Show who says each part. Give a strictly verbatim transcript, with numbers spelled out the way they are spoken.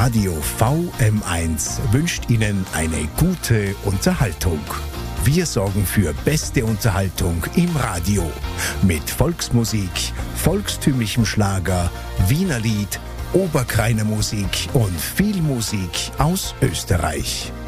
Speaker 1: Radio V M eins wünscht Ihnen eine gute Unterhaltung. Wir sorgen für beste Unterhaltung im Radio mit Volksmusik, volkstümlichem Schlager, Wiener Lied, Oberkreiner Musik und viel Musik aus Österreich.